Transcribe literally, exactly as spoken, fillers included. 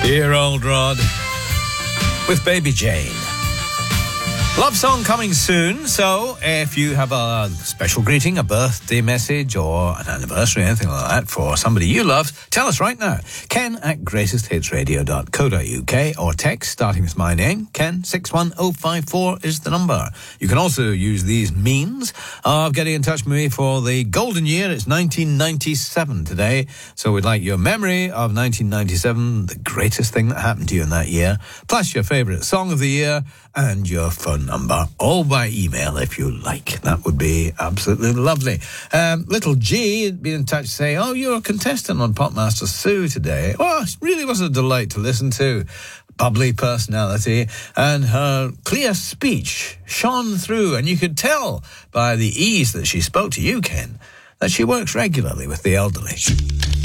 Dear Old Rod with Baby Jane. Love song coming soon, so if you have a special greeting, a birthday message or an anniversary, anything like that for somebody you love, tell us right now. Ken at greatest hits radio dot co dot uk or text starting with my name, Ken, six one oh five four is the number. You can also use these means of getting in touch with me for the golden year. It's nineteen ninety-seven today, so we'd like your memory of nineteen ninety-seven, the greatest thing that happened to you in that year, plus your favourite song of the year and your phone number, all by email if you like. That would be absolutely lovely. Um, little G had been in touch to say, oh, you're a contestant on Popmaster Sue today. Well, it really was a delight to listen to. Bubbly personality, and her clear speech shone through, and you could tell by the ease that she spoke to you, Ken, that she works regularly with the elderly.